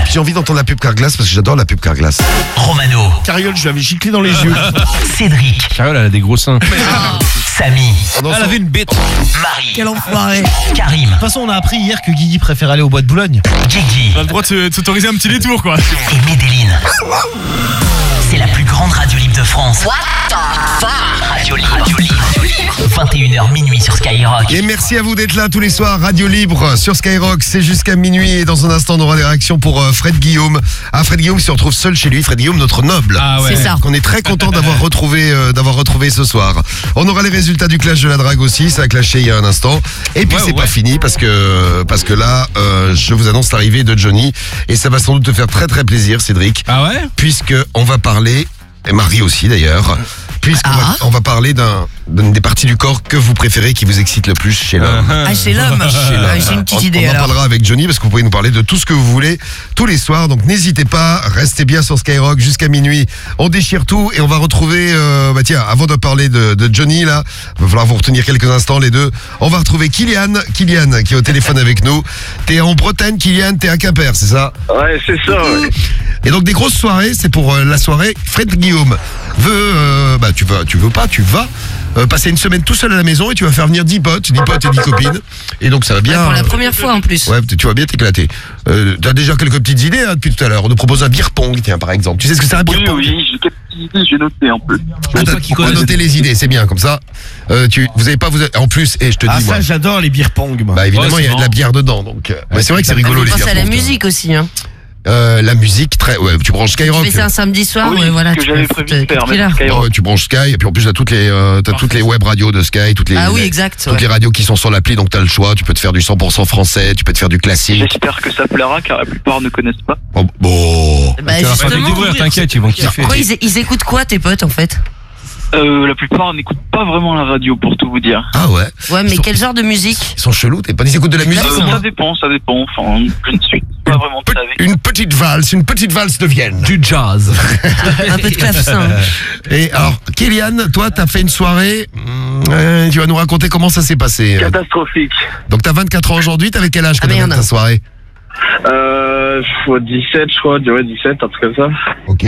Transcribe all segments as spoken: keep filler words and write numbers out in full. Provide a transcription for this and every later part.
puis j'ai envie d'entendre la pub Carglass parce que j'adore la pub Carglass. Romano. Cariole, je l'avais giclé dans les yeux. Cédric. Cariole, elle a des gros seins. Samy. Elle avait une bête. Marie. Quel enfoiré. Karim. De toute façon, on a appris hier que Guigui préfère aller au bois de Boulogne. Guigui. On a le droit de s'autoriser un petit détour, quoi. Et Medellin. C'est la plus grande radio libre de France. What the fuck? Radio libre. Radio libre. vingt et une heures minuit sur Skyrock. Et merci à vous d'être là tous les soirs, Radio Libre sur Skyrock, c'est jusqu'à minuit et dans un instant on aura des réactions pour euh, Fred Guillaume. Ah, Fred Guillaume se retrouve seul chez lui, Fred Guillaume notre noble. Ah ouais. C'est ça. Qu'on est très content d'avoir retrouvé euh, d'avoir retrouvé ce soir. On aura les résultats du clash de la drague aussi, ça a clashé il y a un instant. Et puis Ouais, c'est ouais. pas fini parce que parce que là euh, je vous annonce l'arrivée de Johnny et ça va sans doute te faire très très plaisir Cédric, Ah ouais? puisque on va parler, et Marie aussi d'ailleurs, puisqu'on Ah. va, on va parler d'un d'une des parties du corps que vous préférez qui vous excite le plus chez l'homme. Ah, chez l'homme. Ah, j'ai une petite On- idée on en alors. parlera avec Johnny parce que vous pouvez nous parler de tout ce que vous voulez tous les soirs. Donc n'hésitez pas, restez bien sur Skyrock jusqu'à minuit. On déchire tout et on va retrouver. Euh, bah tiens, avant de parler de, de Johnny là, va falloir vous retenir quelques instants les deux. On va retrouver Kylian, Kylian qui est au téléphone avec nous. T'es en Bretagne, Kylian, t'es à Quimper, c'est ça? Ouais, c'est ça, ouais. Et donc des grosses soirées, c'est pour euh, la soirée. Fred Guillaume veut, euh, bah tu veux, tu veux pas, tu vas euh, passer une semaine tout seul à la maison et tu vas faire venir dix potes, dix potes et dix copines. Et donc ça va bien. Pour la première fois en plus. Ouais, tu vas bien t'éclater. Euh, T'as déjà quelques petites idées hein, depuis tout à l'heure. On nous propose un beer pong, tiens, par exemple. Tu sais ce que c'est un beer Oui, pong? oui, j'ai quelques idées, j'ai noté un peu. Attends, on va noter les idées, c'est bien comme ça. Euh, tu, vous avez pas, vous avez- en plus, et je te dis Ah, moi, ça, j'adore les beer pong, moi. bah évidemment Ouais, il y a c'est de la marrant. bière dedans, donc. euh, mais c'est vrai que c'est Ah, rigolo faut les penser beer à la pong. musique aussi. Hein. Euh, la musique, très, ouais, tu branches Tu Skyrock. fais ça un samedi soir, Oui, ouais, voilà. ce que Tu j'avais peux prévu foutre, de faire, euh, mais là. Skyrock. Ouais, tu branches Sky et puis en plus t'as toutes les euh, t'as toutes les web radios de Sky, toutes les Ah oui, les- exact. toutes ouais. les radios qui sont sur l'appli, donc t'as le choix. Tu peux te faire du cent pour cent français, tu peux te faire du classique. J'espère que ça plaira car la plupart ne connaissent pas. Oh, bon. Bah, Tu vas faire justement. découvrir, t'inquiète, ils vont kiffer. Quoi, ils, ils écoutent quoi tes potes en fait? Euh, la plupart n'écoutent pas vraiment la radio pour tout vous dire. Ah ouais. Ouais, mais Ils sont- quel genre de musique? Ils sont chelous. T'es pas ils écoutent de la musique. Euh, Exactement. ça dépend, ça dépend. Enfin, je ne suis pas vraiment de ça avec. Une petite valse, une petite valse de Vienne. Du jazz. Un peu de clavecin. Et alors, Kylian, toi, t'as fait une soirée. hum, euh, tu vas nous raconter comment ça s'est passé. Catastrophique. Donc t'as vingt-quatre ans aujourd'hui. T'avais quel âge quand Ah, t'as fait merde. ta soirée? Euh, dix-sept, je crois, ouais, dix-sept, un truc comme ça. Ok.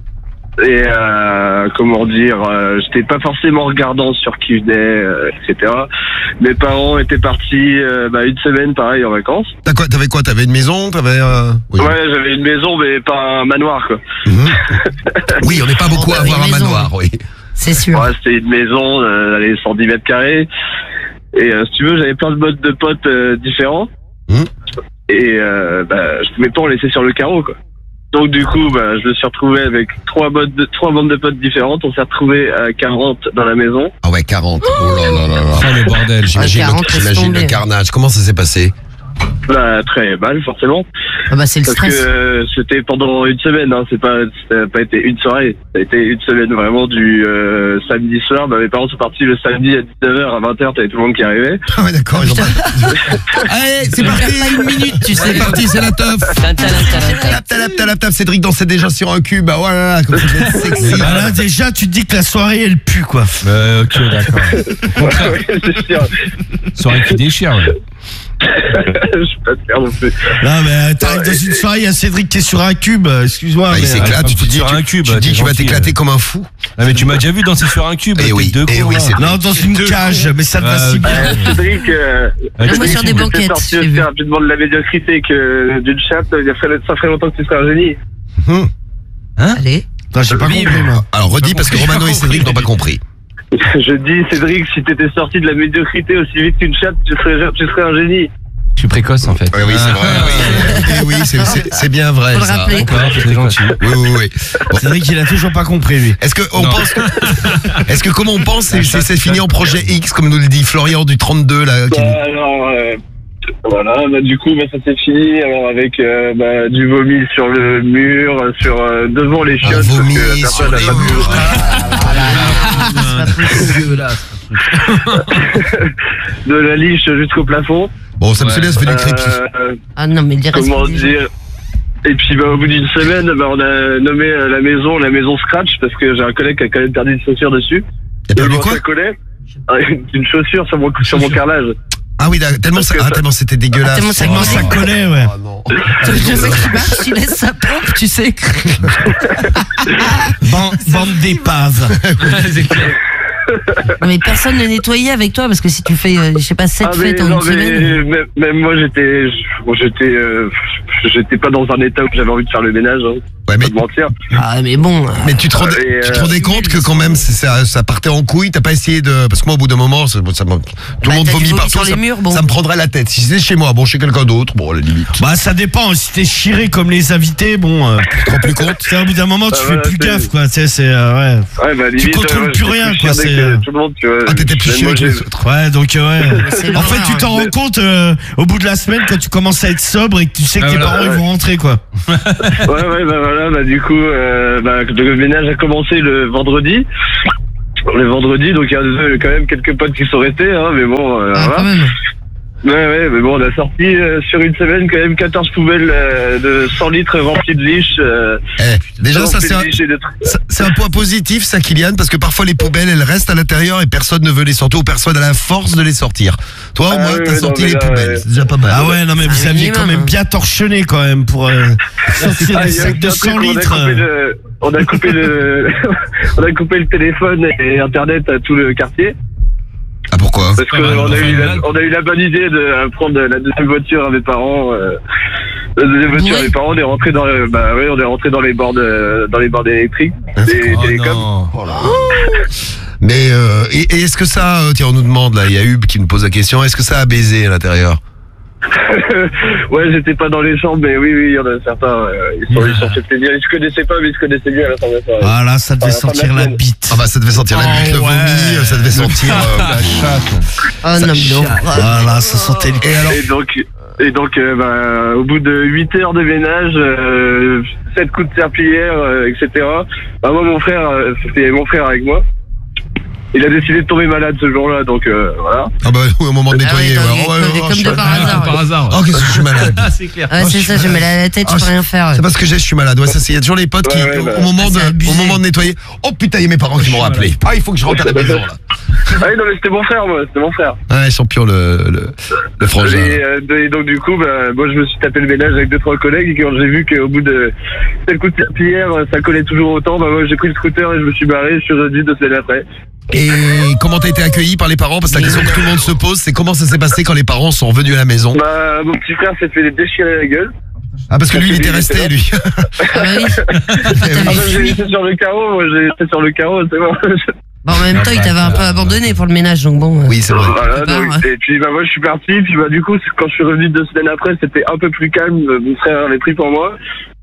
Et euh, comment dire, euh, j'étais pas forcément regardant sur qui venait, euh, et cetera. Mes parents étaient partis euh, bah, une semaine, pareil, en vacances. T'as quoi? T'avais quoi? T'avais une maison? T'avais. Euh... Oui. Ouais, j'avais une maison, mais pas un manoir, quoi. Mhm. Oui, on n'est pas beaucoup Oh, à bah, avoir une un maison. manoir. Oui. C'est sûr. Ouais, c'était une maison, euh, allez, cent dix mètres carrés. Et euh, si tu veux, j'avais plein de modes de potes euh, différents. Mhm. Et euh, bah, je pouvais pas en laisser sur le carreau, quoi. Donc du coup, bah, je me suis retrouvé avec trois bandes de, trois bandes de potes différentes. On s'est retrouvé à quarante dans la maison. Ah ouais, quarante. Oh là là là là. Oh le bordel. J'imagine, Ah, quarante, le, j'imagine laisse le tomber. carnage. Comment ça s'est passé? Bah, très mal, forcément. Ah bah c'est le Parce que stress. euh, c'était pendant une semaine, hein. C'est pas, ça n'a pas été une soirée. Ça a été une semaine vraiment du euh, samedi soir. Bah, mes parents sont partis le samedi à dix-neuf heures, à vingt heures, t'avais tout le monde qui arrivait. Ah ouais, d'accord. ils ont pas- Allez, c'est parti. Pas une minute, tu sais. C'est parti, c'est la teuf. Tap, tap, tap, tap, tap. Cédric dansait déjà sur un cube. Ah voilà, comme ça devait être sexy. Bah là, déjà, tu te dis que la soirée, elle pue, quoi. Euh, ok, d'accord. Ouais, c'est sûr. Soirée qui déchire, ouais. Je suis pas fier non plus. Non, mais euh, t'arrives dans une soirée, il y a Cédric qui est sur un cube. euh, Excuse-moi. Bah, il mais, s'éclate, euh, tu te dis, sur tu, un cube, tu, t'es dis tu vas gentil, t'éclater euh. comme un fou. Ah, mais tu m'as déjà vu danser sur un cube. Eh tête oui, de eh con, oui, là. c'est Non, dans une cage, mais ça te va si bien. Euh, Cédric, euh, Avec Moi, les sur des cubes. banquettes, t'es sorti j'ai aussi vu. rapidement de la médiocrité que d'une chatte. Il y a fait, ça ferait longtemps que tu serais un génie. Allez. Non, j'ai pas compris, moi. Alors redis parce que Romano et Cédric n'ont pas compris. Je dis, Cédric, si t'étais sorti de la médiocrité aussi vite qu'une chatte, tu serais, tu serais un génie. Je suis précoce en fait. Oui, oui, c'est vrai. Oui, Eh oui, c'est- c'est c'est bien vrai. Faut le ça. rappeler. D'accord, c'est gentil. Oui, oui, oui. Bon, Cédric, il a toujours pas compris, lui. Est-ce que on Non. pense que, est-ce que comment on pense c'est c'est c'est fini en projet X comme nous le dit Florian du trente-deux là qui- Bah, alors, euh, voilà, bah, du coup, bah, ça s'est fini. Alors, avec euh, bah, du vomi sur le mur, sur euh, devant les un chiottes. parce vomi que sur personne les n'a pas pu- murs. de la liche jusqu'au plafond. Bon, ça me souvient, ça fait du crépi. Euh, Ah non, mais les comment restes. dire Et puis bah, au bout d'une semaine, bah, on a nommé euh, la maison la maison Scratch parce que j'ai un collègue qui a quand même perdu une chaussure dessus. T'as perdu Tellement quoi? ça collait. Ah, une chaussure sur mon sur mon carrelage. Ah oui, d'accord, tellement Parce ça, que ah, ça- tellement c'était dégueulasse. Ah, tellement ça Comment ça collait, ouais. Ah non. Le mec qui marche, il laisse sa pompe, tu sais. Ban- Bande d'épaves. C'est clair. Non, mais personne ne nettoyait avec toi parce que si tu fais, euh, je sais pas, sept Ah, mais fêtes en non, une mais semaine. même, même moi, j'étais, bon, j'étais, euh, j'étais pas dans un état où j'avais envie de faire le ménage, hein. Ouais, mais, Pas de mentir. Ah, mais bon. euh, mais tu te rendais, Et, tu te euh, rendais compte que quand même c'est- ça, ça partait en couille. T'as pas essayé de, parce que moi au bout d'un moment, ça, ça me- tout le Bah, monde t'as du vomit vomi partout. sur les ça, murs, bon. ça me prendrait la tête. Si c'était chez moi, bon, chez quelqu'un d'autre, bon, à la limite. Bah ça dépend, si t'es chiré comme les invités, bon, euh, Tu te rends plus compte. c'est au bout d'un moment tu Ah, fais voilà, plus c'est- gaffe quoi, tu sais, c'est euh, ouais. Ouais, bah, limite, contrôles euh, plus j'étais rien, plus quoi, chier c'est, que euh, tout le monde, tu vois. Ah, t'étais plus Même chiant moi, que les j'ai- autres. Ouais, donc euh, ouais. C'est En fait, tu l'horreur, t'en ouais. rends compte euh, au bout de la semaine quand tu commences à être sobre et que tu sais que Ah, tes voilà, parents ils ouais. vont rentrer quoi. Ouais, ouais, bah voilà, bah du coup, euh, bah, le ménage a commencé le vendredi. Le vendredi, donc il y a euh, quand même quelques potes qui sont restés, hein, mais bon, euh, Ah, voilà. quand même. Ouais, ouais, mais bon, on a sorti euh, sur une semaine quand même quatorze poubelles euh, de cent litres remplies de liches. Euh, Eh, déjà, ça remplies c'est de un, liches et de trucs. ça, c'est un point positif, ça, Kylian, parce que parfois les poubelles, elles restent à l'intérieur et personne ne veut les sortir ou personne a la force de les sortir. Toi, au Ah moins, ouais, t'as ouais, sorti non, mais les là, poubelles. ouais. C'est déjà pas mal. Ah ouais, non mais vous un aviez minimum, quand même hein. bien torchonné quand même pour euh, sortir Ah, des il y a sacs de aussi un cent truc, litres. On a coupé le, on a coupé le, on a coupé le téléphone et internet à tout le quartier. Ah, pourquoi? Parce pas mal, qu'on a pas eu mal. la, on a eu la bonne idée de euh, prendre la deuxième voiture à mes parents. Euh, la deuxième voiture Ouais. à mes parents, on est rentré dans, le, bah ouais, on est rentré dans les bornes, euh, dans les bornes électriques, des Oh télécoms. non. Mais, euh, et, et est-ce que ça, euh, tiens, on nous demande, là, il y a Hub qui nous pose la question, est-ce que ça a baisé à l'intérieur? Ouais, j'étais pas dans les chambres, mais oui, oui, il y en a certains. Euh, ils sont, ils sont fait plaisir. Ils se connaissaient pas, mais ils se connaissaient bien à la fin de la soirée. Ah là, ça devait Ah, la fin de la sentir la semaine. bite. Ah bah ça devait sentir la bite, le Oh, vomi, ouais. euh, ça devait sentir euh, la chatte. Oh non, mais non. Ah là, ça sentait le Et alors, Et donc, et donc euh, bah, au bout de huit heures de ménage, euh, sept coups de serpillière, euh, et cetera. Bah, moi, mon frère, euh, c'était mon frère avec moi. Il a décidé de tomber malade ce jour-là, donc euh, voilà. ah bah au moment de Ah nettoyer, ouais, ouais, comme- ouais, ouais, comme ouais, de je- par Ah, hasard. par hasard. Oh, qu'est-ce que je suis malade. Ah, c'est clair. Ouais, Oh, c'est je ça, suis je me malade. la tête, je Oh, peux je- rien faire. C'est parce que j'ai, je suis malade. Ouais, ça, c'est, il y a toujours les potes qui, Ouais, ouais, bah. au moment Ah, c'est de, abusé. au moment de nettoyer. Oh putain, il y a mes parents qui m'ont rappelé. Ah, il faut que je rentre à la maison, là. Ah oui, non, mais c'était mon frère, moi, c'était mon frère. Ouais, champion, le, le, le frangin. Et, euh, et donc, du coup, bah, moi, je me suis tapé le ménage avec deux, trois collègues, et quand j'ai vu qu'au bout de sept coups de serpillière, ça collait toujours autant, bah, moi, j'ai pris le scooter et je me suis barré, je suis revenu deux semaines après. Et comment t'as été accueilli par les parents? Parce que la question que tout le monde se pose, c'est comment ça s'est passé quand les parents sont revenus à la maison? Bah, mon petit frère s'est fait déchirer la gueule. Ah, parce que lui, il était Il était resté, là. lui. Ah bah oui. Ah, T'avais bah, j'ai fui. laissé sur le carreau, moi, j'ai laissé sur le carreau, c'est bon. Bon, en même temps, il t'avait un peu abandonné pour le ménage, donc bon. euh, Oui, c'est vrai. Voilà, Quelque part, donc, et puis bah moi je suis parti, puis bah du coup quand je suis revenu deux semaines après c'était un peu plus calme, mon frère avait pris pour moi.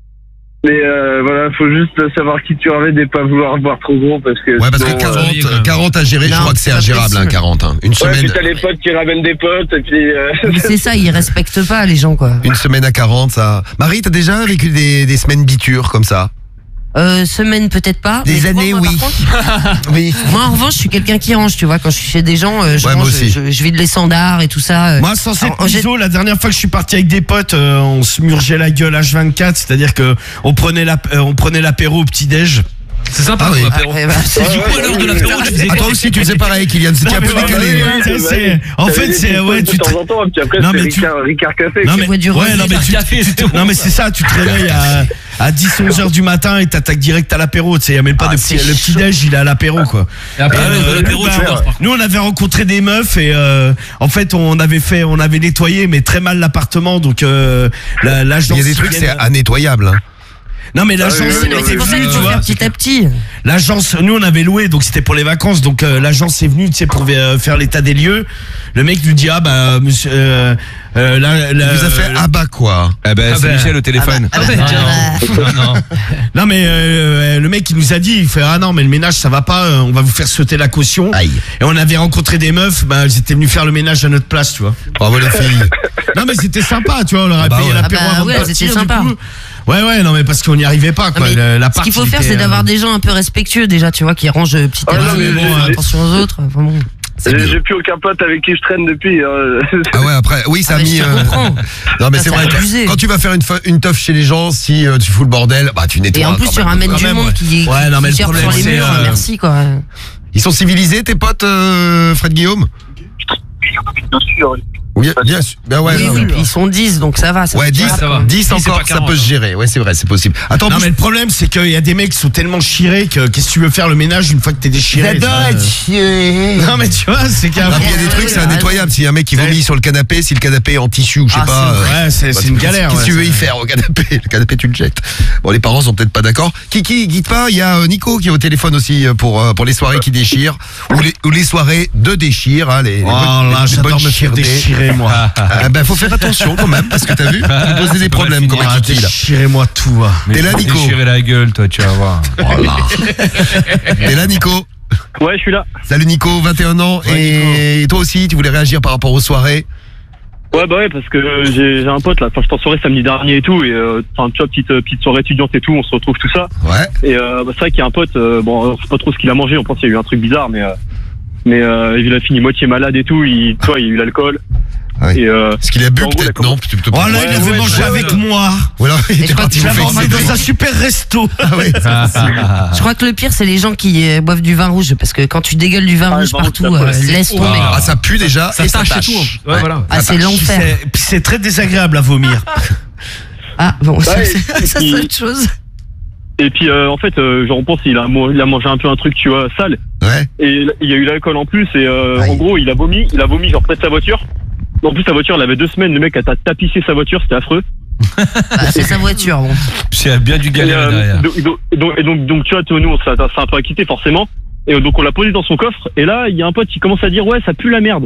Mais euh, voilà, faut juste savoir qui tu ramènes et pas vouloir boire trop gros parce que Ouais, parce que sinon, euh, quarante, oui, quand même. quarante à gérer, je Non, crois que c'est c'est pas ingérable, hein, possible. quarante. Hein. Une Ouais, semaine, puis t'as les potes qui ramènent des potes et puis euh, Mais c'est ça, ils respectent pas les gens, quoi. une semaine à quarante, ça. Marie, t'as déjà vécu des, des semaines bitures comme ça? Euh, semaine peut-être pas. Des mais tu vois, années, moi, par oui. contre, Oui. moi, en revanche, je suis quelqu'un qui range, tu vois. Quand je suis chez des gens, euh, je Ouais, moi range, aussi. je, je vide les standards et tout ça. euh. Moi, sans cette Alors, en miso, la dernière fois que je suis parti avec des potes, euh, on se murgeait la gueule H vingt-quatre, c'est-à-dire que on prenait la, euh, on prenait l'apéro au petit-déj. C'est sympa, Ah oui. ton apéro. Ouais, bah, c'est- Du coup, à l'heure de l'apéro, tu faisais Ah, toi aussi, tu faisais pareil, Kylian, c'était un peu mais décalé. ouais, ouais, c'est- c'est- en t'avais fait, des c'est, petites ouais, pauses tu de te- temps en temps, puis après Non, c'était mais tu- Ricard, Ricard Café. Non quoi. mais, bois du ouais, rosé, non, mais là. tu, Café, tu- c'est tout. non mais c'est ça, tu te réveilles à, à dix onze heures du matin et t'attaques direct à l'apéro, tu sais, y a même pas Ah, de petit, c'est le petit déj, il est à l'apéro quoi. Et après, Et, euh, euh, l'apéro, bah, tu dors, par contre. nous on avait rencontré des meufs et euh, en fait on avait fait, on avait nettoyé mais très mal l'appartement donc euh, la- l'agence. Il y a des trucs, c'est vient- innettoyable. Hein. Non mais l'agence Ah oui, oui, Mais oui, c'est pour ça qu'il tu faut vois. faire petit à petit. L'agence, nous on avait loué, donc c'était pour les vacances, donc euh, l'agence est venue, tu sais, pour euh, faire l'état des lieux. Le mec nous dit ah bah monsieur, euh, euh, là, là, Il vous a fait ah bah quoi? Eh ben, Ah c'est ben. Michel au téléphone. Ah bah, Ah, ah bah, non, non. Non mais euh, le mec il nous a dit, il fait ah non mais le ménage ça va pas, euh, on va vous faire sauter la caution. Aïe. Et on avait rencontré des meufs, bah elles étaient venues faire le ménage à notre place, tu vois. Bravo les filles. Non mais c'était sympa, tu vois, on leur a Ah bah payé ouais. l'apéro Ah bah avant ouais, de partir, c'était du sympa. coup. Ouais ouais non mais parce qu'on n'y arrivait pas quoi. Non, mais Le- ce l'appart, qu'il faut il faire, était, c'est euh, d'avoir des gens un peu respectueux déjà, tu vois, qui rangent petit à Ah non, petit, mais bon, j'ai- attention aux autres. Enfin bon. C'est J'ai mieux. j'ai plus aucun pote avec qui je traîne depuis. hein. Ah ouais, après, oui, ça Ah, a mais mis. je te euh, comprends. Non, mais Ça, c'est c'est vrai que abusé. quand tu vas faire une, fe- une teuf chez les gens, si euh, tu fous le bordel, bah tu nettoies. Et en plus, quand tu même. ramènes quand du même, monde ouais. qui, Ouais, non, mais le qui gère problème, sur les c'est, murs. euh, Merci, quoi. Ils sont civilisés, tes potes, euh, Fred Guillaume? Bien sûr. Oui, Bien, bien sûr. Ben ouais, Oui, ouais, oui, ouais. puis ils sont dix, donc ça va. ça Ouais, se dix, tient. ça va. dix dix, c'est encore, pas ça quarante. peut se gérer. Ouais, c'est vrai, c'est possible. Attends, Non bouge- mais le problème c'est qu'il y a des mecs qui sont tellement chirés que qu'est-ce que tu veux faire le ménage une fois que t'es déchiré J'adore ça, être euh. chier. Non mais tu vois c'est qu'un Ah, puis il y a des trucs, c'est indétoyable. S'il y a un mec qui vomit sur le canapé, si le canapé est en tissu ou je sais Ah, pas. c'est euh, Ouais c'est bah, c'est une galère. Qu'est-ce que ouais, tu veux c'est- y faire au canapé? Le canapé, tu le jettes. Bon, les parents sont peut-être pas d'accord. Kiki, guide pas. Il y a euh, Nico qui est au téléphone aussi euh, pour euh, pour les soirées qui déchirent ou les ou les soirées de déchire. Hein, les, les Oh bonnes- là les bonnes j'adore me faire chirdées. déchirer moi. Ah, ben faut faire attention quand même parce que t'as vu, tu me posais des problèmes comme Ah, un Kiki là. déchirez-moi tout. hein. T'es là, Nico. Déchirer la gueule, toi, tu vas voir. T'es là, Nico. Ouais, je suis là. Salut Nico, vingt et un ans. Ouais, Et toi aussi, tu voulais réagir par rapport aux soirées? Ouais, bah ouais, parce que j'ai j'ai un pote là. Enfin, je en soirée samedi dernier et tout. Et euh, enfin, tu vois, petite, euh, petite soirée étudiante et tout, on se retrouve tout ça. Ouais. Et euh, bah, c'est vrai qu'il y a un pote, euh, bon, on sait pas trop ce qu'il a mangé, on pense qu'il y a eu un truc bizarre, mais euh, mais euh, il a fini moitié malade et tout, il, tu vois, il y a eu l'alcool. Ah oui. Et euh, Est-ce qu'il a bu En gros, peut-être? d'accord. Non, plutôt Oh pas. là Ouais, il avait ouais, mangé ouais, avec ouais. moi. Ou alors il Et était je crois parti que Je bouffer l'avais avec emmené ses dans un potes. super resto. Ah ouais. Je crois que le pire, c'est les gens qui euh, boivent du vin rouge, parce que quand tu dégueules du vin Ah, rouge le vin rouge, partout, ça, euh, c'est- laisse tomber. Ah, ça pue déjà. Ça et tâche ça et tâche. tout. Ouais, voilà. Ah, c'est Puis l'enfer. c'est- Puis c'est très désagréable à vomir. Ah, bon, ça, Ouais, c'est- et ça, puis- c'est autre chose. et puis euh, en fait, euh, genre on pense qu'il a, mo- il a mangé un peu un truc, tu vois, sale. Ouais. Et il y a eu l'alcool en plus. Et euh, Aïe. en gros, il a vomi, il a vomi genre près de sa voiture. En plus, sa voiture, elle avait deux semaines. Le mec a tapissé sa voiture, c'était affreux. Ah, c'est sa voiture, bon. C'est bien du Et, galère euh, derrière. donc, donc, donc- et donc, donc, tu vois, nous, on s'est s'est un peu acquitté forcément. Et euh, donc, on l'a posé dans son coffre. Et là, il y a un pote qui commence à dire, ouais, ça pue la merde.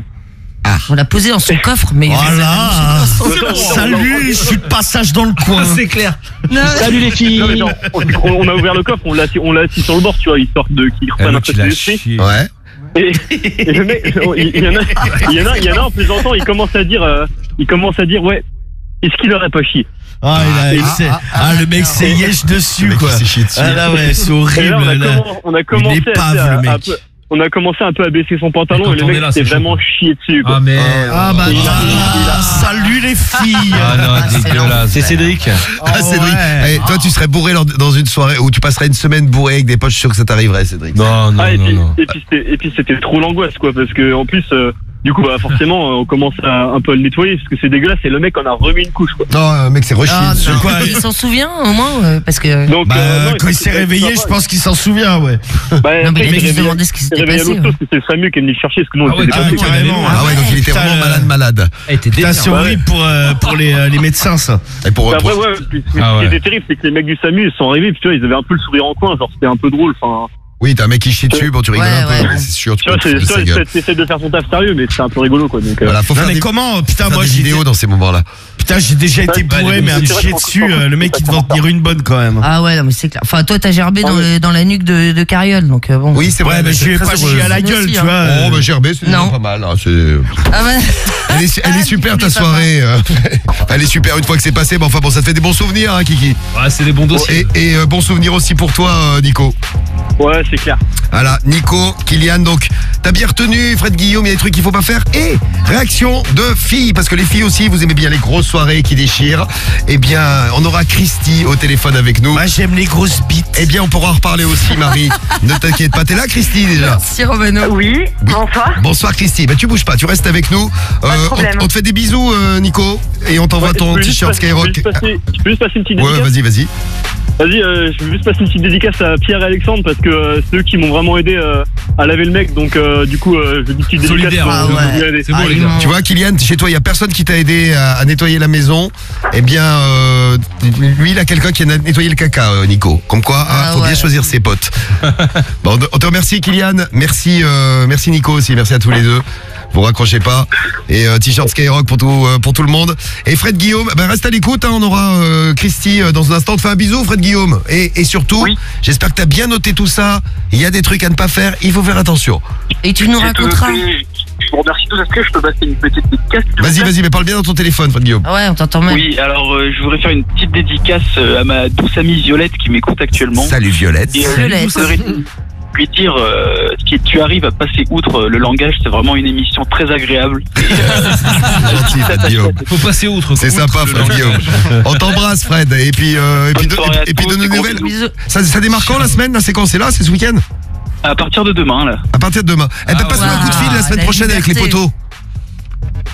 On l'a posé dans son coffre, mais. Voilà. Attends, Salut, je suis de passage dans le coin. C'est clair. Salut les filles. Non, mais genre, on, on a ouvert le coffre, on l'a assis, on l'a assis sur le bord, tu vois, histoire de qu'il Eh, reprenne un l'autre, peu il a d'esprit. chié. Ouais. Et, et le mec, il il y en a, il y en a, il y en a en plaisantant, il commence à dire, euh, il commence à dire, ouais, est-ce qu'il aurait pas chié? Ah, il a, il s'est- ah, le mec s'est yèche Le dessus mec, quoi. il s'est chié dessus. Ah là ouais, c'est Et horrible. là, on a, là. commen- on a commencé épave, à, le à- mec. à peu- on a commencé un peu à baisser son pantalon Et quand et, le on mec est là, s'est c'est vraiment chié dessus, quoi. Ah, mais. Ah bah Il a- ah, salut les filles. Ah non, Ah, c'est dégueulasse. C'est Cédric. Ah, Cédric. ouais. Eh, toi, tu serais bourré lors- dans une soirée où tu passerais une semaine bourré avec des potes. Je suis sûr que ça t'arriverait, Cédric. Non, non, Ah, et non, puis, non. et puis c'était, et puis c'était trop l'angoisse, quoi, parce que en plus, euh, du coup, bah, forcément, euh, on commence à un peu à le nettoyer, parce que c'est dégueulasse, et le mec en a remis une couche, quoi. Non, euh, mec, c'est rechié Ah, dessus. non. quoi. Il s'en souvient au moins, euh, parce que. Donc, Bah euh, non, quand il s'est était- réveillé, était je sympa. pense qu'il s'en souvient ouais. Bah, Non, mais après, il a dû se réveillé- demander ce qui il s'est s'était réveillé à passé. l'hosto, c'était Samu qui est venu le chercher, parce que nous, on Ah ouais, était ah, dépassés. carrément. Ah ouais, donc il était Putain, vraiment le- malade, malade. Eh, t'es Putain, c'est Ouais. horrible pour, euh, pour les, euh, les médecins ça. Et pour, Après, pour- ouais, puis, puis Ah ce qui ouais. était terrible, c'est que les mecs du Samu, ils sont arrivés, puis tu vois, ils avaient un peu le sourire en coin, genre, c'était un peu drôle, enfin. Oui, t'as un mec qui chie dessus, bon, tu rigoles Ouais, un peu, ouais. mais c'est sûr, tu Tu vois, peux te c'est, foutre de sa tu gueule. vois, t'essaies de faire son taf sérieux, mais c'est un peu rigolo, quoi, donc, euh, Voilà, faut Non faire mais des, comment putain faire moi des j'ai vidéos dans ces moments-là. putain j'ai déjà été Ouais, bourré ouais, mais à me c'est vrai chier qu'on- dessus qu'on- euh, le mec il devait en tenir une bonne quand même. Ah ouais, non, mais c'est clair. Enfin, toi, t'as gerbé dans, Ah ouais. le- dans la nuque de, de Carriole, donc euh, bon. Oui, c'est vrai. Ouais mais je lui ai c'est pas très chié heureux. à la gueule Aussi, tu hein. vois. euh. Oh, bah Gerbet, c'est déjà Non. pas mal. hein, c'est- Ah ouais. Elle est, elle est super ta soirée. euh. Elle est super une fois que c'est passé. Mais enfin bon, ça te fait des bons souvenirs, hein, Kiki. Ouais, c'est des bons dossiers. Et, et euh, bons souvenirs aussi pour toi, euh, Nico. ouais, c'est clair. Voilà, Nico, Kylian, donc t'as bien retenu, Fred Guillaume, il y a des trucs qu'il faut pas faire. Et réaction de filles, parce que les filles aussi, vous aimez bien les grosses soirées qui déchirent. Eh bien, on aura Christy au téléphone avec nous. Moi j'aime les grosses bites. Eh bien, on pourra en reparler aussi, Marie. Ne t'inquiète pas, t'es là, Christy, déjà. Si Romano. Oui, bonsoir. Bonsoir, Christy. Bah, tu bouges pas, tu restes avec nous. Pas de on, problème. on te fait des bisous, euh, Nico, et on t'envoie Ouais, ton je peux juste t-shirt passer- Skyrock. Je peux juste passer- je peux juste passer une petite Ouais, dédicace. vas-y, vas-y. Vas-y, euh, je veux juste passer une petite dédicace à Pierre et Alexandre parce que euh, c'est eux qui m'ont vraiment aidé euh, à laver le mec. Donc, euh, du coup, euh, je dis une petite dédicace. Solidaire, pour- ah pour ouais. vous aider. C'est beau, Ah, les ils gars. m'ont- Tu vois, Kylian, chez toi, il y a personne qui t'a aidé à, à nettoyer la maison. Eh bien, euh, lui, il a quelqu'un qui a nettoyé le caca, euh, Nico. Comme quoi, hein, Ah faut bien ouais. choisir ses potes. Bon, on te remercie, Kylian. Merci, euh, merci Nico aussi. Merci à tous les deux. Vous raccrochez pas. Et euh, t-shirt Skyrock pour tout, euh, pour tout le monde. Et Fred Guillaume, ben reste à l'écoute. Hein, on aura euh, Christy euh, dans un instant. On te fait un bisou, Fred Guillaume. Et, et surtout, Oui. j'espère que t'as bien noté tout ça. Il y a des trucs à ne pas faire. Il faut faire attention. Et tu nous J'ai tout raconteras. noté. Je vous remercie tous. Est-ce que je peux passer une petite dédicace s'il vous Vas-y, plaît vas-y, mais parle bien dans ton téléphone, Fred Guillaume. Ah ouais, on t'entend même. Oui, alors euh, je voudrais faire une petite dédicace euh, à ma douce amie Violette qui m'écoute actuellement. Salut Violette. Et euh, Violette. je voudrais lui dire euh, que tu arrives à passer outre euh, le langage, c'est vraiment une émission très agréable. Et, euh, C'est gentil, Fred Guillaume. Faut passer outre. C'est outre sympa, le Fred langage. Guillaume. On t'embrasse, Fred. Et puis, euh, et puis, Bonne de, soirée à et puis tous, de nos et gros nouvelles. Bisous. Ça, ça démarre quand la semaine, la séquence est là, c'est ce week-end? à partir de demain, là. À partir de demain. Eh ben, Ah passe-moi ouais. un coup de fil la semaine La prochaine avec les liberté. potos.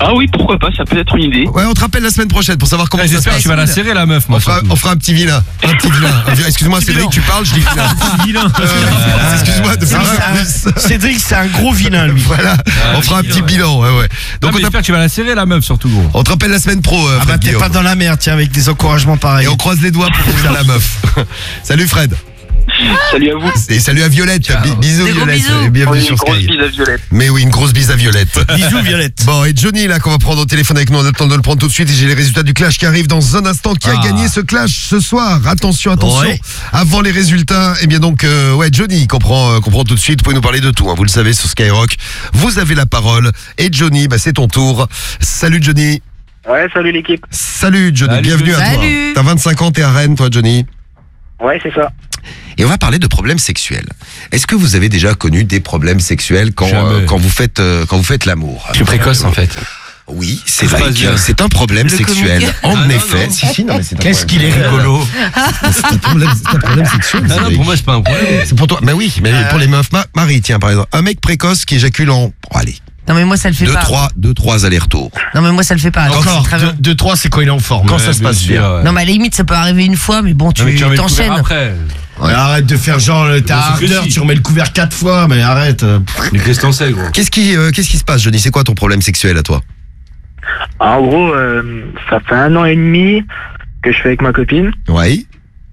Ah oui, pourquoi pas, ça peut être une idée. Ouais, on te rappelle la semaine prochaine pour savoir comment Ouais, ça se J'espère que passe. tu vas la serrer la meuf, moi. On fera, surtout. on fera un petit vilain. Un petit vilain. Un vilain. Excuse-moi, Petit Cédric, vilain. tu parles, je dis vilain. Euh, Excuse-moi de C'est faire un- plus. Cédric, c'est un gros vilain, lui. Voilà, on fera un petit bilan, ouais, ouais. Non, Donc mais on, j'espère que tu vas la serrer la meuf, surtout, gros. on te rappelle la semaine pro, euh, Ah bah Fred t'es Guillaume. pas dans la merde, tiens, avec des encouragements pareils. Et on croise les doigts pour faire la meuf. Salut Fred. Salut à vous. Et salut à Violette. Bi- Bisous Des gros Violette. bisous. Et bienvenue Oui, sur une grosse Sky. bise à Violette. Mais oui, une grosse bise à Violette. Bisous, Violette. Bon, et Johnny, là, qu'on va prendre au téléphone avec nous, on attend de le prendre tout de suite. Et j'ai les résultats du clash qui arrivent dans un instant. Qui a Ah. gagné ce clash ce soir? Attention, attention. Ouais. Avant les résultats, eh bien donc, euh, ouais, Johnny comprend, euh, comprend tout de suite. Vous pouvez nous parler de tout, hein, vous le savez, sur Skyrock. Vous avez la parole. Et Johnny, bah, c'est ton tour. Salut Johnny. Ouais, salut l'équipe. Salut Johnny, Salut, bienvenue à toi. Salut. T'as vingt-cinq ans, t'es à Rennes, toi Johnny. Ouais, c'est ça. Et on va parler de problèmes sexuels. Est-ce que vous avez déjà connu des problèmes sexuels quand, Jamais. euh, quand vous faites, euh, quand vous faites l'amour? Je suis précoce, en fait. Oui, c'est Ça vrai passe que bien. c'est un problème Le sexuel. comique. En Ah, non, effet. non. Si, si, non, mais c'est un Qu'est-ce qu'il problème. est rigolo. C'est un problème, c'est un problème sexuel. Ah non, Cédric. pour moi, c'est pas un problème. C'est pour toi. Mais oui, mais pour les meufs. Ma- Marie, tiens, par exemple. Un mec précoce qui éjacule en, oh, allez, Non mais moi ça le fait deux, pas. trois, deux, trois allers-retours. Non mais moi ça le fait pas. Alors, Encore, c'est très bien. deux trois, c'est quand il est en forme. Quand Ouais, ça se bien passe sûr, bien. ouais. Non mais à la limite ça peut arriver une fois, mais bon tu Non, mais tu remets le couvert t'enchaînes. après. Ouais, arrête de faire genre, euh, t'as Bien sûr que ardeur, si. tu remets le couvert quatre fois, mais arrête. euh, pff. Mais qu'est-ce que t'en sais, gros? Qu'est-ce qui, euh, qu'est-ce qui se passe, Johnny? C'est quoi ton problème sexuel à toi? En gros, euh, ça fait un an et demi que je fais avec ma copine. Ouais.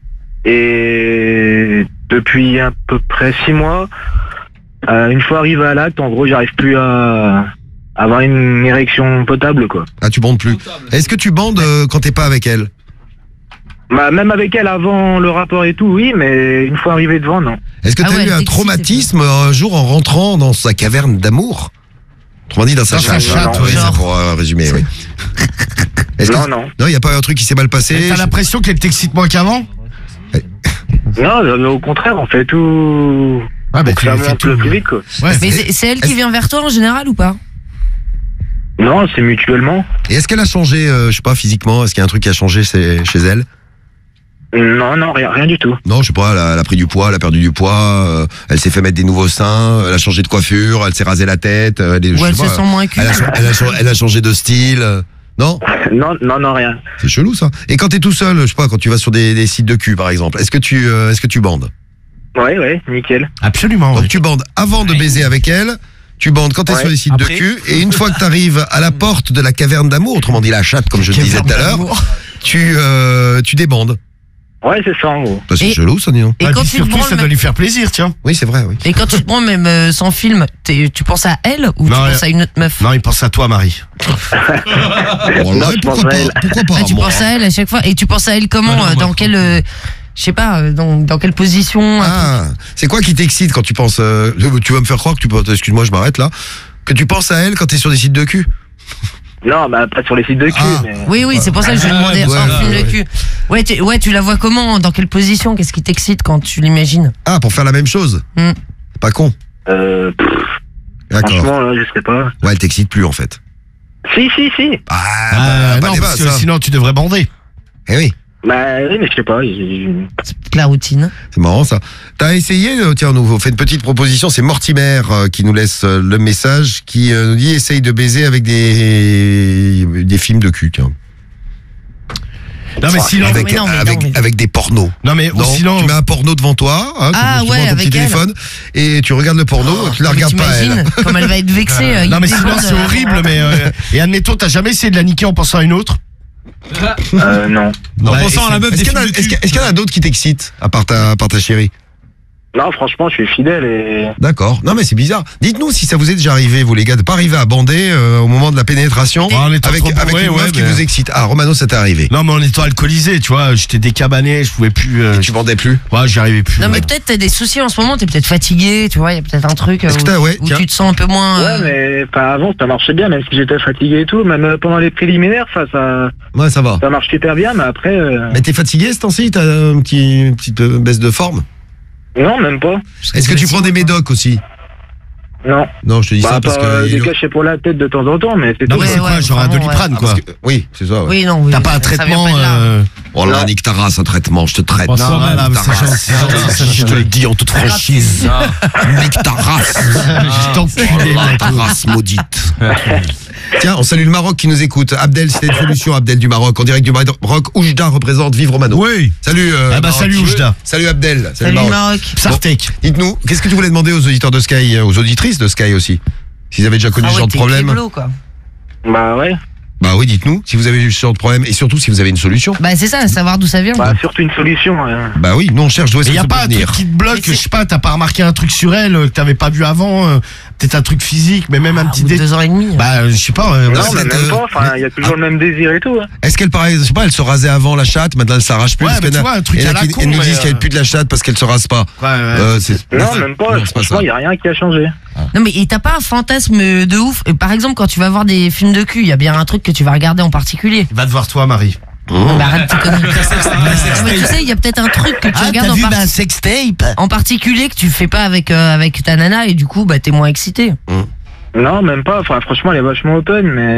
Et depuis à peu près six mois, euh, une fois arrivé à l'acte, en gros, j'arrive plus à avoir une érection potable, quoi. Ah, tu bandes plus. Est-ce que tu bandes euh, quand t'es pas avec elle? Bah, même avec elle avant le rapport et tout, oui, mais une fois arrivé devant, non. Est-ce que Ah t'as ouais, eu un elle t'excite, traumatisme un jour en rentrant dans sa caverne d'amour? Autrement dit, dans sa Dans sa chatte. chatte, hein, oui, genre. c'est pour euh, résumer, oui. Est-ce Non, que- non. Non, il n'y a pas un truc qui s'est mal passé? T'as l'impression qu'elle t'excite moins qu'avant? Non, euh, au contraire, on fait tout. Ah bah pour que tu ça fais monte tout. le plus vite, quoi. Ouais. Mais c'est c'est elle qui est-ce- vient vers toi en général ou pas? Non, c'est mutuellement. Et est-ce qu'elle a changé, euh, je sais pas, physiquement? Est-ce qu'il y a un truc qui a changé chez, chez elle? Non, non, rien, rien du tout. Non, je sais pas, elle a, elle a pris du poids, elle a perdu du poids, euh, elle s'est fait mettre des nouveaux seins, elle a changé de coiffure, elle s'est rasé la tête, euh, elle, est- je Ou elle sais se pas, sent moins cul? elle, a, cha- elle, a, cha- elle a changé de style. euh, Non? Non, non, non, rien. C'est chelou ça. Et quand t'es tout seul, je sais pas, quand tu vas sur des, des sites de cul par exemple, est-ce que tu, euh, est-ce que tu bandes? Ouais, ouais, nickel. Absolument. Donc ouais. tu bandes avant de baiser avec elle, tu bandes quand t'es Ouais. sur les sites Après. de cul, et une fois que t'arrives à la porte de la caverne d'amour, autrement dit la chatte comme je te disais tout à l'heure, tu, euh, tu débandes. Ouais, c'est ça, en gros. Bah, c'est Et- chelou ça, dis donc. Et Ah, quand puis tu te surtout, branles ça doit même- lui faire plaisir, tiens. Oui, c'est vrai, oui. et quand tu te prends même euh, sans film, t'es- tu penses à elle ou Non, tu rien. penses à une autre meuf? Non, il pense à toi, Marie. Bon, Non, ouais, je pourquoi pense à pas, elle. pourquoi pas, Ah, tu moi. penses à elle à chaque fois et tu penses à elle comment? Ah non, euh, moi, dans quelle, euh, je sais pas, euh, dans, dans quelle position? Ah, c'est quoi qui t'excite quand tu penses euh, tu vas me faire croire que tu penses, excuse-moi, je m'arrête là, que tu penses à elle quand t'es sur des sites de cul? Non, bah, pas sur les sites de cul, Ah. mais. Oui, oui, c'est pour ça que je lui Ah, demandais ouais, hors film ouais. de cul. Ouais, tu, ouais, tu la vois comment? Dans quelle position? Qu'est-ce qui t'excite quand tu l'imagines? Ah, pour faire la même chose. Hmm. C'est pas con. Euh, pff, D'accord. franchement, là, je sais pas. Ouais, elle t'excite plus en fait. Si, si, si. Ah, Ah, bah, pas non, débat, parce que ça. sinon tu devrais bander. Eh oui, Bah, oui, mais je sais pas. il- La routine. c'est marrant ça. T'as essayé, euh, tiens, on nous fait une petite proposition, c'est Mortimer euh, qui nous laisse euh, le message, qui euh, nous dit essaye de baiser avec des, des films de cul, tiens. Non, mais sinon. avec, mais non, mais non, avec, mais- avec des pornos. Non, mais ou Non, sinon. tu mets un porno devant toi, hein, Ah, tu, tu ouais, prends ton avec petit elle. téléphone, et tu regardes le porno, tu la Mais regardes pas elle. t'imagines comme elle va être vexée. euh, Non, il mais déborde, sinon c'est euh, horrible, mais. euh, Et admettons, t'as jamais essayé de la niquer en pensant à une autre? Euh, non. En Ouais, pensant à la meuf Est-ce des qu'il y en a, films de est-ce qu'il y a- est-ce qu'il y en a d'autres qui t'excitent, à part ta, à part ta chérie? Non, franchement, je suis fidèle et. D'accord. Non mais c'est bizarre. Dites-nous si ça vous est déjà arrivé, vous les gars, de pas arriver à bander euh, au moment de la pénétration Ah, en étant avec, trop avec bourré, une meuf ouais, qui mais- vous excite. Ah, Romano, ça t'est arrivé. Non, mais en étant alcoolisé, tu vois, j'étais décabané, je pouvais plus. euh, Et tu bandais plus. Ouais, j'y arrivais plus. Non, mais ouais. peut-être t'as des soucis en ce moment, t'es peut-être fatigué, tu vois, il y a peut-être un truc euh, Est-ce que t'as- où, ouais, où tiens. tu te sens un peu moins. Ouais, euh, mais enfin, avant, ça marchait bien, même si j'étais fatigué et tout. Même euh, pendant les préliminaires, ça, ça, Ouais, ça va. ça marche super bien, mais après. euh, Mais t'es fatigué ce temps-ci? T'as un petit, une petite euh, baisse de forme? Non, même pas. Est-ce que tu prends des médocs aussi? Non. Non, je te dis Bah, ça parce pas, euh, que. des cachets pour la tête de temps en temps, mais c'est Non, tout. mais Ouais, c'est quoi, ouais, genre un vraiment, doliprane, Ah, quoi. parce que- Oui, c'est ça. Ouais. Oui, non, oui. T'as pas un ça vient traitement. pas de là. euh, Oh là, nique ta race, un traitement, je te traite. Bonsoir, Non, madame, nique ta c'est race. gentil, c'est gentil. Je te le dis en toute franchise. Nique ta race. Je t'enculé, Oh là, mec. ta race maudite. Tiens, on salue le Maroc qui nous écoute. Abdel, c'était une solution, Abdel du Maroc. En direct du Maroc, Oujda représente Vive Romano. Oui. Salut. euh, Ah bah, Maroc. salut, Oujda. Salut Abdel. Salut Maroc. Maroc. Psartek. Dites-nous, qu'est-ce que tu voulais demander aux auditeurs de Sky, euh, aux auditrices de Sky aussi, s'ils avaient déjà connu Ah ce ouais, genre de t'es problème? kéblo, quoi. Bah ouais. Bah oui, dites-nous si vous avez eu ce genre de problème et surtout si vous avez une solution. Bah c'est ça, savoir d'où ça vient. Bah surtout une solution. hein. Bah oui, nous on cherche d'où est-ce Mais y que a ça pas peut un venir. truc qui te bloque, Mais c'est- je sais pas, t'as pas remarqué un truc sur elle euh, que t'avais pas vu avant, euh, peut-être un truc physique, mais même un Au petit bout de dé. deux ans et demi. Bah euh, je sais pas. euh, Non, c'est mais peut-être, même euh, pas. Enfin, il y a toujours le même désir et tout. hein. Est-ce qu'elle paraît, je sais pas, elle se rasait avant la chatte, maintenant elle s'arrache plus Ouais, parce mais qu'elle tu a- vois, un truc et à là, la qui- con, elle nous mais, dit euh, qu'elle pue de la chatte parce qu'elle se rase pas. Ouais, ouais. Euh, c'est- Non, même pas. Non, c'est pas Franchement, ça. il y a rien qui a changé. Non mais et t'as pas un fantasme de ouf. Et par exemple, quand tu vas voir des films de cul, il y a bien un truc que tu vas regarder en particulier. Va te voir toi, Marie. Bah arrête tes conneries. Non, mais tu sais, il y a peut-être un truc que tu regardes en, par- sextape? en particulier que tu fais pas avec euh, avec ta nana et du coup bah t'es moins excité. Non, même pas. Enfin, franchement, elle est vachement open, mais